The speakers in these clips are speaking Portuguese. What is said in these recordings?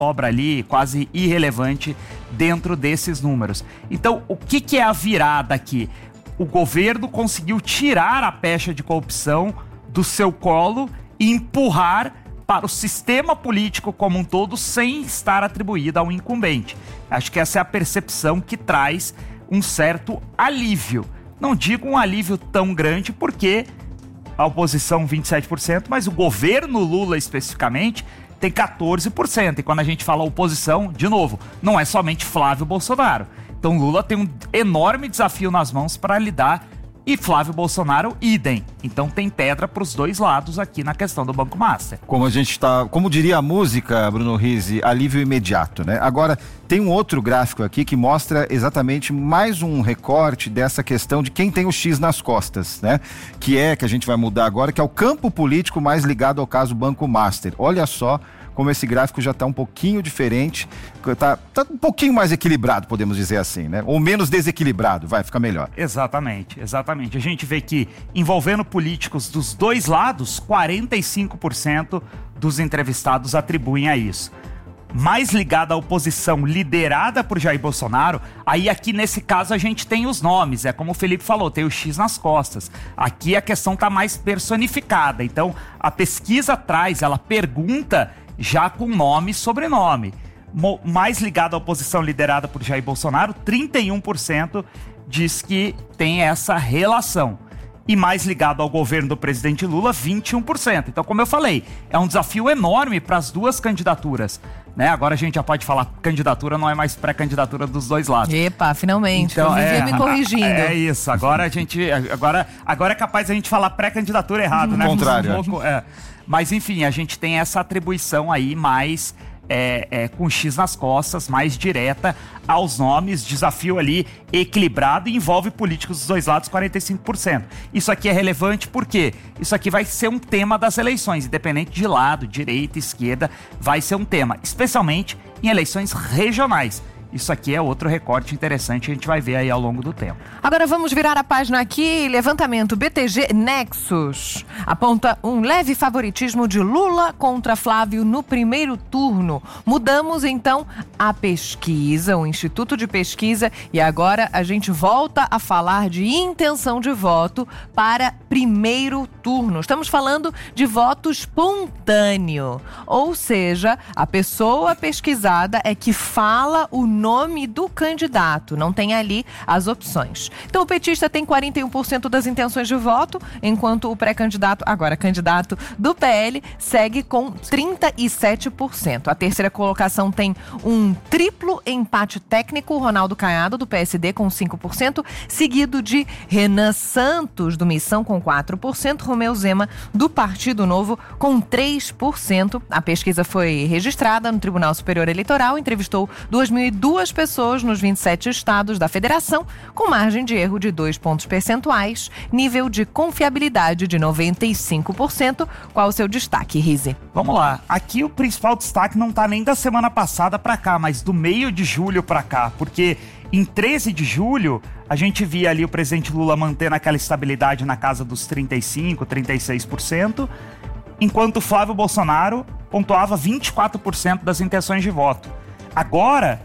sobra ali quase irrelevante dentro desses números. Então, o que é a virada aqui? O governo conseguiu tirar a pecha de corrupção do seu colo e empurrar para o sistema político como um todo sem estar atribuída ao incumbente. Acho que essa é a percepção que traz um certo alívio. Não digo um alívio tão grande porque a oposição 27%, mas o governo Lula especificamente tem 14%. E quando a gente fala oposição, de novo, não é somente Flávio Bolsonaro. Então Lula tem um enorme desafio nas mãos para lidar e Flávio Bolsonaro, idem. Então tem pedra para os dois lados aqui na questão do Banco Master. Como diria a música, Bruno Rizzi, alívio imediato, né? Agora, tem um outro gráfico aqui que mostra exatamente mais um recorte dessa questão de quem tem o X nas costas, né? Que a gente vai mudar agora, que é o campo político mais ligado ao caso Banco Master. Olha só como esse gráfico já está um pouquinho diferente, está um pouquinho mais equilibrado, podemos dizer assim, né? Ou menos desequilibrado, fica melhor. Exatamente. A gente vê que, envolvendo políticos dos dois lados, 45% dos entrevistados atribuem a isso. Mais ligada à oposição liderada por Jair Bolsonaro, aí aqui nesse caso a gente tem os nomes, como o Felipe falou, tem o X nas costas. Aqui a questão está mais personificada, então a pesquisa ela pergunta já com nome e sobrenome. Mais ligado à oposição liderada por Jair Bolsonaro, 31% diz que tem essa relação. E mais ligado ao governo do presidente Lula, 21%. Então, como eu falei, é um desafio enorme para as duas candidaturas, né? Agora a gente já pode falar, candidatura não é mais pré-candidatura dos dois lados. Epa, finalmente, então, eu vivia me corrigindo. É isso, agora é capaz a gente falar pré-candidatura errado, né? Contrário. Mas enfim, a gente tem essa atribuição aí mais com X nas costas, mais direta aos nomes, desafio ali equilibrado e envolve políticos dos dois lados, 45%. Isso aqui é relevante porque isso aqui vai ser um tema das eleições, independente de lado, direita, esquerda, vai ser um tema, especialmente em eleições regionais. Isso aqui é outro recorte interessante que a gente vai ver aí ao longo do tempo. Agora vamos virar a página aqui. Levantamento BTG Nexus aponta um leve favoritismo de Lula contra Flávio no primeiro turno. Mudamos então a pesquisa, o Instituto de Pesquisa, e agora a gente volta a falar de intenção de voto para primeiro turno. Estamos falando de voto espontâneo, ou seja, a pessoa pesquisada é que fala o nome do candidato, não tem ali as opções. Então o petista tem 41% das intenções de voto, enquanto o pré-candidato, agora candidato do PL, segue com 37%. A terceira colocação tem um triplo empate técnico, Ronaldo Caiado, do PSD, com 5%, seguido de Renan Santos, do Missão, com 4%, Romeu Zema, do Partido Novo, com 3%. A pesquisa foi registrada no Tribunal Superior Eleitoral, entrevistou 2.200 pessoas nos 27 estados da federação, com margem de erro de 2 pontos percentuais, nível de confiabilidade de 95%. Qual o seu destaque, Rizzi? Vamos lá. Aqui o principal destaque não está nem da semana passada para cá, mas do meio de julho para cá, porque em 13 de julho a gente via ali o presidente Lula mantendo aquela estabilidade na casa dos 35%, 36%, enquanto Flávio Bolsonaro pontuava 24% das intenções de voto. Agora,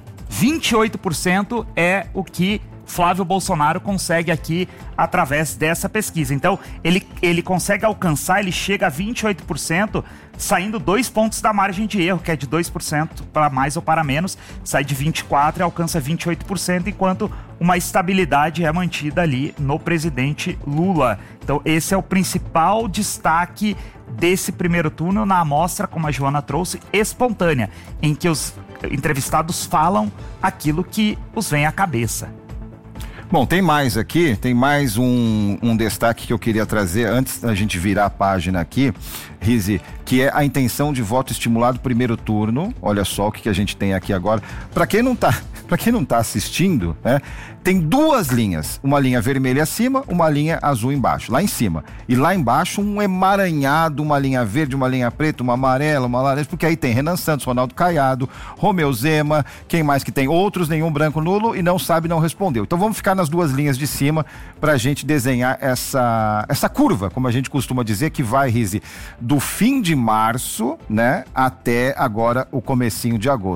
28% é o que Flávio Bolsonaro consegue aqui através dessa pesquisa. Então, ele consegue alcançar, ele chega a 28%, saindo 2 pontos da margem de erro, que é de 2% para mais ou para menos, sai de 24% e alcança 28%, enquanto uma estabilidade é mantida ali no presidente Lula. Então, esse é o principal destaque desse primeiro turno na amostra, como a Joana trouxe, espontânea, em que os entrevistados falam aquilo que os vem à cabeça. Bom, tem mais aqui, tem mais um destaque que eu queria trazer antes da gente virar a página aqui, Rizzi, que é a intenção de voto estimulado primeiro turno. Olha só o que a gente tem aqui agora. Para quem não tá assistindo, né, tem 2 linhas, uma linha vermelha acima, uma linha azul embaixo, lá em cima. E lá embaixo um emaranhado, uma linha verde, uma linha preta, uma amarela, uma laranja, porque aí tem Renan Santos, Ronaldo Caiado, Romeu Zema, quem mais que tem? Outros, nenhum branco nulo, e não sabe, não respondeu. Então vamos ficar nas 2 linhas de cima para a gente desenhar essa curva, como a gente costuma dizer, que vai, Rizzi, do fim de março, né, até agora o comecinho de agosto.